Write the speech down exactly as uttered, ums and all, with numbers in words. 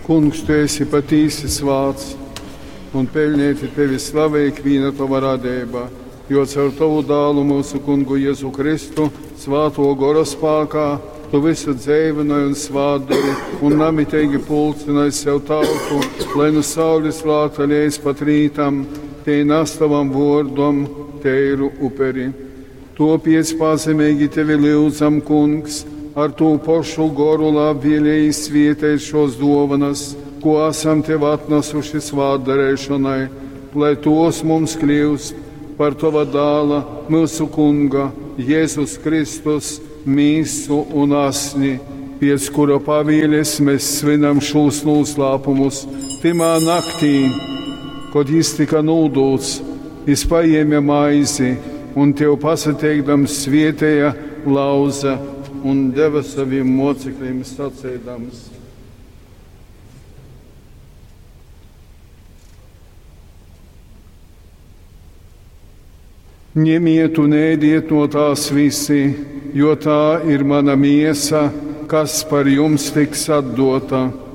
Kungs, tu esi patīsi svāts, un pelnīti tevi slavēt vīna tava radībā, jo caur tavu dālu mūsu Kungu Jēzu Kristu, svāto gora spākā, tu visu dzēvināji un svādari, un namitīgi pulcināji sev tautu, lai nu saules lātaļies pat rītam, te nastavam vordom, teiru uperi. Topiec pazemīgi tevi lūdzam, Kungs, ar to pašu goru labvēlēji svietēt šos dovanas, ko esam tev atnesuši svādarēšanai, lai tos mums kļūst par tava dāla, mūsu Kunga, Jēzus Kristus, mīsu un asni, pēc kura pavēles mēs svinam šos noslēpumus. Timā naktī, kad jis tika nūdūts, jis paēma maizi un tev pasateikdams svietēja lauza un deva saviem mocekļiem sacēdams: Ņemiet un ēdiet no tās visi, jo tā ir mana miesa, kas par jums tiks atdota.